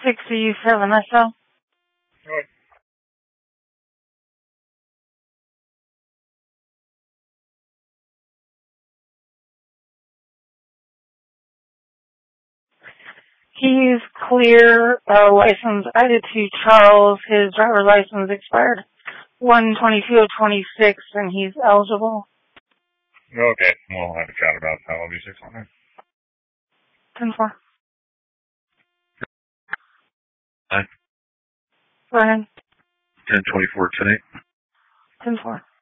6E7SL. Right. He's clear, license added to Charles. His driver's license expired 1/22/26, and he's eligible. Okay, we'll have a chat about that. I'll be 600. 10-4. Hi. Go ahead. 1024 tonight. 10-4.